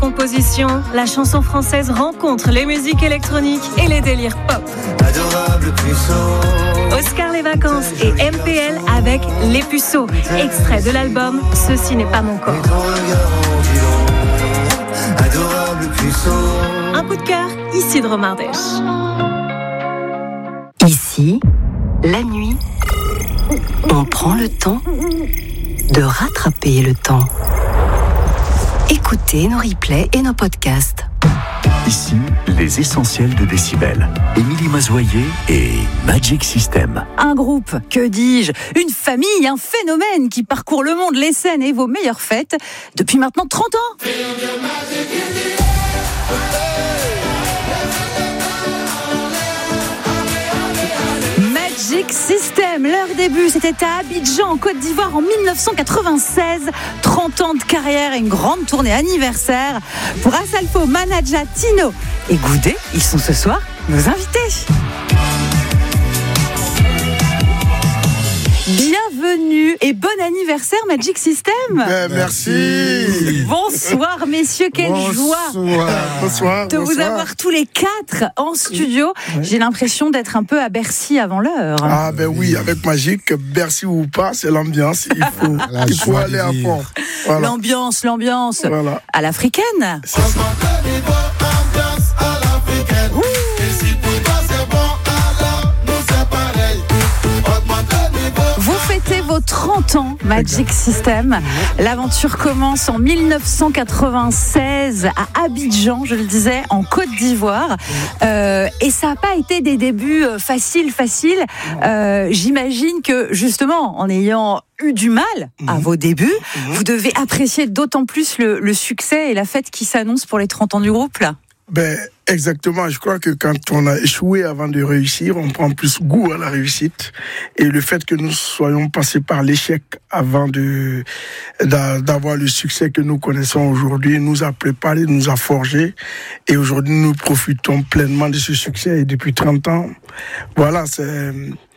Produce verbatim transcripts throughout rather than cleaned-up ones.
Composition, la chanson française rencontre les musiques électroniques et les délires pop. Adorable puceau. Oscar les vacances et M P L avec Les Puceaux, extrait de l'album Ceci n'est pas mon corps. Adorable puceau. Un coup de cœur, Isidro Mardèche. Ici, la nuit, on prend le temps de rattraper le temps. Écoutez nos replays et nos podcasts. Ici, les essentiels de Décibel. Émilie Mazoyer et Magic System. Un groupe, que dis-je, une famille, un phénomène qui parcourt le monde, les scènes et vos meilleures fêtes depuis maintenant trente ans. Magic System, leur début, c'était à Abidjan, en Côte d'Ivoire, en dix-neuf cent quatre-vingt-seize. trente ans de carrière et une grande tournée anniversaire. Pour Asalfo, Manaja, Tino et Goudé, ils sont ce soir nos invités. Bienvenue et bon anniversaire Magic System. Ben, merci. Bonsoir messieurs, quelle bonsoir. joie bonsoir, de bonsoir. vous avoir tous les quatre en studio. Oui. J'ai l'impression d'être un peu à Bercy avant l'heure. Ah ben oui, avec Magic, Bercy ou pas, c'est l'ambiance. Il faut, il faut aller à fond. Voilà. L'ambiance, l'ambiance voilà. À l'africaine. C'est ça. Vos trente ans Magic System. L'aventure commence en dix-neuf cent quatre-vingt-seize à Abidjan, je le disais, en Côte d'Ivoire. Euh, et ça n'a pas été des débuts faciles, faciles. Euh, j'imagine que justement, en ayant eu du mal à vos débuts, mmh. vous devez apprécier d'autant plus le, le succès et la fête qui s'annonce pour les trente ans du groupe, là. Ben, exactement. Je crois que quand on a échoué avant de réussir, on prend plus goût à la réussite. Et le fait que nous soyons passés par l'échec avant de, d'avoir le succès que nous connaissons aujourd'hui nous a préparés, nous a forgés. Et aujourd'hui, nous profitons pleinement de ce succès. Et depuis trente ans, voilà, c'est,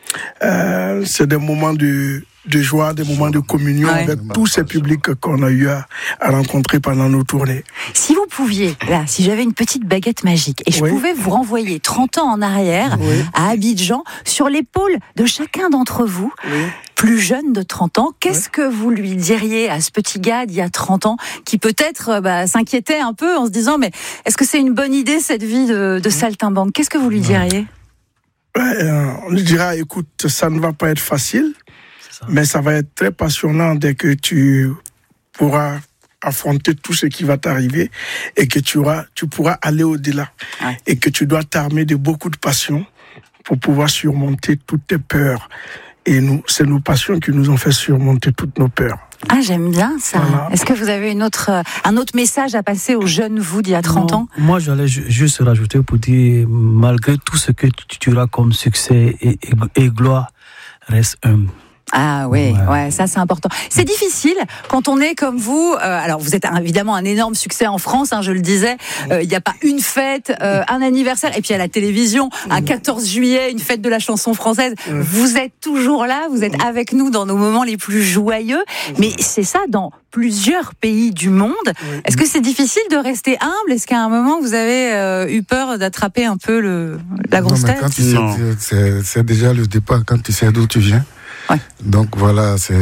euh, c'est des moments de, de joie, des moments de communion ouais. avec tous ces publics qu'on a eu à, à rencontrer pendant nos tournées. Si vous pouviez, là, si j'avais une petite baguette magique et je oui. pouvais vous renvoyer trente ans en arrière oui. à Abidjan, sur l'épaule de chacun d'entre vous, oui. plus jeune de trente ans, qu'est-ce oui. que vous lui diriez à ce petit gars d'il y a trente ans qui peut-être bah, s'inquiétait un peu en se disant mais est-ce que c'est une bonne idée cette vie de, de saltimbanque ? Qu'est-ce que vous lui diriez ? ouais, euh, On lui dira écoute, ça ne va pas être facile. Mais ça va être très passionnant dès que tu pourras affronter tout ce qui va t'arriver et que tu, auras, tu pourras aller au-delà. Ouais. Et que tu dois t'armer de beaucoup de passion pour pouvoir surmonter toutes tes peurs. Et nous, c'est nos passions qui nous ont fait surmonter toutes nos peurs. Ah, j'aime bien ça. Voilà. Est-ce que vous avez une autre, un autre message à passer aux jeunes vous d'il y a trente non, ans ? Moi, j'allais juste rajouter pour dire, malgré tout ce que tu auras comme succès et, et, et gloire, reste humble. Ah oui, ouais. ouais, ça c'est important. C'est difficile quand on est comme vous. Euh, alors vous êtes évidemment un énorme succès en France, hein, je le disais. Il euh, n'y a pas une fête, euh, un anniversaire, et puis à la télévision, un quatorze juillet, une fête de la chanson française. Vous êtes toujours là, vous êtes avec nous dans nos moments les plus joyeux. Mais c'est ça dans plusieurs pays du monde. Est-ce que c'est difficile de rester humble ? Est-ce qu'à un moment vous avez euh, eu peur d'attraper un peu le, la grosse non, mais tête ? quand tu sais, c'est, c'est déjà le départ quand tu sais d'où tu viens. Ouais. Donc voilà, c'est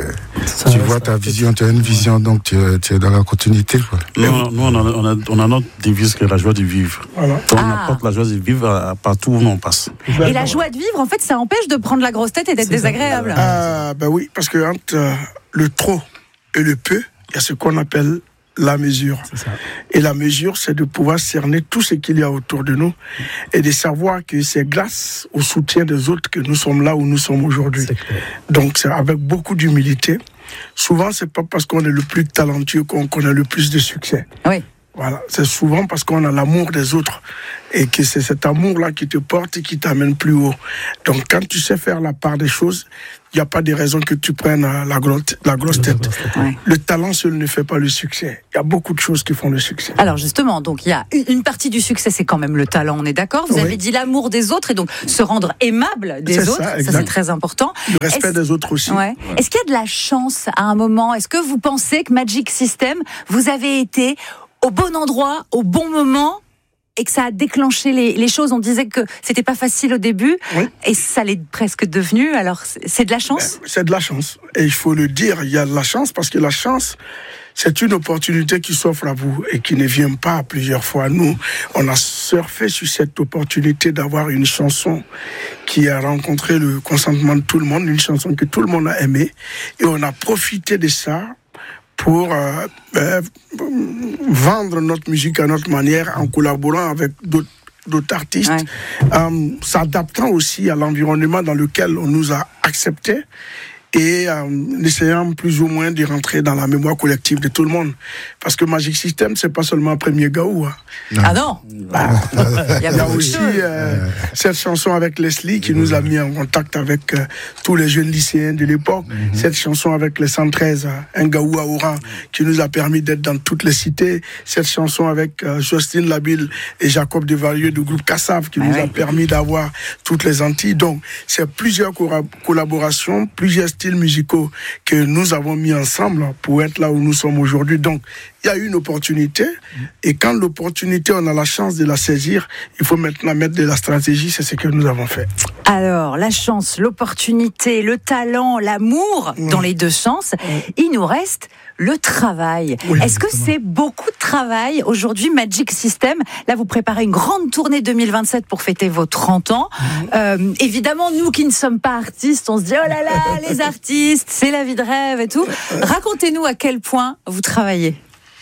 ça, tu vois ta vision, tu as une vision, donc tu es, tu es dans la continuité. Quoi. Nous, nous on, a, on, a, on a notre devise qui est la joie de vivre. Voilà. Donc, ah. on apporte la joie de vivre à, à partout où on passe. Et la joie de vivre, en fait, ça empêche de prendre la grosse tête et d'être c'est désagréable. Ah, ben oui, parce que entre euh, le trop et le peu, il y a ce qu'on appelle la mesure. Et la mesure, c'est de pouvoir cerner tout ce qu'il y a autour de nous et de savoir que c'est grâce au soutien des autres que nous sommes là où nous sommes aujourd'hui. C'est Donc, c'est avec beaucoup d'humilité. Souvent, c'est pas parce qu'on est le plus talentueux qu'on connaît le plus de succès. Oui. Voilà, c'est souvent parce qu'on a l'amour des autres et que c'est cet amour-là qui te porte et qui t'amène plus haut. Donc, quand tu sais faire la part des choses, il n'y a pas de raison que tu prennes la grosse, la grosse tête. Ouais. Le talent seul ne fait pas le succès. Il y a beaucoup de choses qui font le succès. Alors justement, donc il y a une partie du succès, c'est quand même le talent, on est d'accord ? Vous oui. avez dit l'amour des autres et donc se rendre aimable des c'est autres, ça, ça c'est très important. Le respect Est-ce... des autres aussi. Ouais. Ouais. Est-ce qu'il y a de la chance à un moment ? Est-ce que vous pensez que Magic System, vous avez été au bon endroit, au bon moment, et que ça a déclenché les, les choses. On disait que c'était pas facile au début, oui. et ça l'est presque devenu. Alors, c'est de la chance ? Ben, c'est de la chance. Et il faut le dire, il y a de la chance, parce que la chance, c'est une opportunité qui s'offre à vous et qui ne vient pas plusieurs fois. Nous, on a surfé sur cette opportunité d'avoir une chanson qui a rencontré le consentement de tout le monde, une chanson que tout le monde a aimée, et on a profité de ça pour euh, euh, vendre notre musique à notre manière en collaborant avec d'autres, d'autres artistes, ouais. euh, s'adaptant aussi à l'environnement dans lequel on nous a acceptés et euh, essayant plus ou moins de rentrer dans la mémoire collective de tout le monde. Parce que Magic System, c'est pas seulement Premier Gaou. Hein. Non. Ah non bah, Il y a, y a aussi euh, cette chanson avec Leslie qui nous a mis en contact avec euh, tous les jeunes lycéens de l'époque. Mm-hmm. Cette chanson avec les cent treize, un Gaou à Oran, qui nous a permis d'être dans toutes les cités. Cette chanson avec euh, Jocelyne Labille et Jacob Desvarieux du groupe Kassav qui ah nous ouais. a permis d'avoir toutes les Antilles. Donc, c'est plusieurs co- collaborations, plusieurs styles musicaux que nous avons mis ensemble pour être là où nous sommes aujourd'hui. Donc, il y a une opportunité, et quand l'opportunité, on a la chance de la saisir, il faut maintenant mettre de la stratégie, c'est ce que nous avons fait. Alors, la chance, l'opportunité, le talent, l'amour, mmh. dans les deux sens, mmh. il nous reste le travail. Oui, Est-ce que c'est beaucoup de travail aujourd'hui, Magic System ? Là, vous préparez une grande tournée deux mille vingt-sept pour fêter vos trente ans. Mmh. Euh, évidemment, nous qui ne sommes pas artistes, on se dit, oh là là, les artistes, c'est la vie de rêve et tout. Racontez-nous à quel point vous travaillez.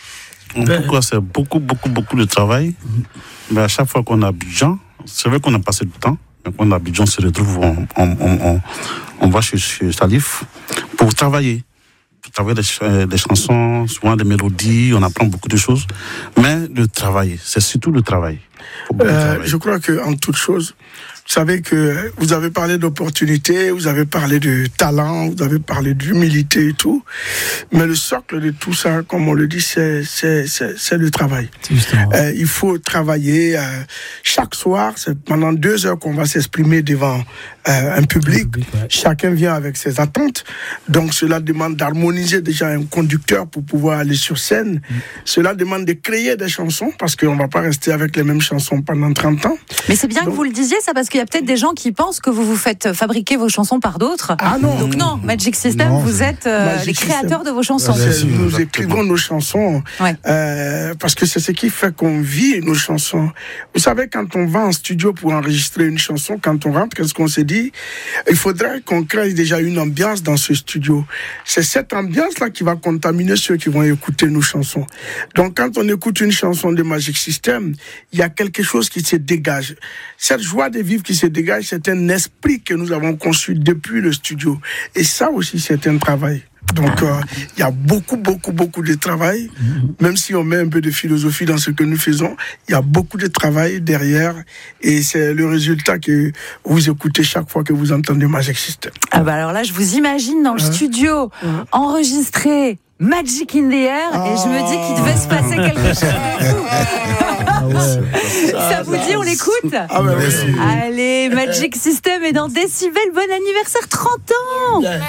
En tout cas, c'est beaucoup, beaucoup, beaucoup de travail. Mais à chaque fois qu'on a Abidjan, c'est vrai qu'on a passé du temps. Mais quand on a Abidjan, on se retrouve, on, on, on, on va chez, chez Salif pour travailler. Pour travailler des, des chansons, souvent des mélodies, on apprend beaucoup de choses. Mais le travail, c'est surtout le travail. Euh, je crois qu'en toute chose, vous savez que vous avez parlé d'opportunités, vous avez parlé de talent, vous avez parlé d'humilité et tout. Mais le socle de tout ça, comme on le dit, c'est, c'est, c'est, c'est le travail. Euh, il faut travailler euh, chaque soir. C'est pendant deux heures qu'on va s'exprimer devant euh, un public. public ouais. Chacun vient avec ses attentes. Donc cela demande d'harmoniser déjà un conducteur pour pouvoir aller sur scène. Mm. Cela demande de créer des chansons parce qu'on ne va pas rester avec les mêmes chansons pendant trente ans. Mais c'est bien Donc, que vous le disiez, ça, parce qu'il y a peut-être des gens qui pensent que vous vous faites fabriquer vos chansons par d'autres. Ah non. Donc non, Magic System, non, vous êtes euh, les créateurs System. de vos chansons. C'est, nous écrivons nos chansons ouais. euh, parce que c'est ce qui fait qu'on vit nos chansons. Vous savez, quand on va en studio pour enregistrer une chanson, quand on rentre, qu'est-ce qu'on s'est dit ? Il faudrait qu'on crée déjà une ambiance dans ce studio. C'est cette ambiance-là qui va contaminer ceux qui vont écouter nos chansons. Donc quand on écoute une chanson de Magic System, il y a quelque chose qui se dégage. Cette joie de vivre qui se dégage, c'est un esprit que nous avons conçu depuis le studio. Et ça aussi, c'est un travail. Donc, il euh, y a beaucoup, beaucoup, beaucoup de travail. Même si on met un peu de philosophie dans ce que nous faisons, il y a beaucoup de travail derrière. Et c'est le résultat que vous écoutez chaque fois que vous entendez Magic System. Ah bah alors là, je vous imagine dans le hein? studio, hein? enregistré Magic in the Air, oh. et je me dis qu'il devait se passer quelque chose de fou. Ah ouais. Ça vous dit, on l'écoute ? Ah bah oui. Allez, Magic System est dans Décibel, bon anniversaire, trente ans.